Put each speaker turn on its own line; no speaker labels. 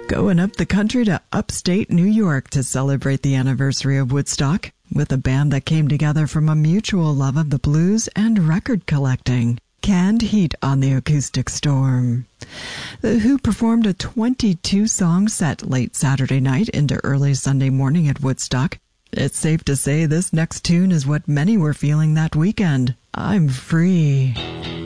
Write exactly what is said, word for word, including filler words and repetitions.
Going up the country to upstate New York to celebrate the anniversary of Woodstock with a band that came together from a mutual love of the blues and record collecting. Canned Heat on the Acoustic Storm. The Who performed a twenty-two song set late Saturday night into early Sunday morning at Woodstock. It's safe to say this next tune is what many were feeling that weekend. I'm free.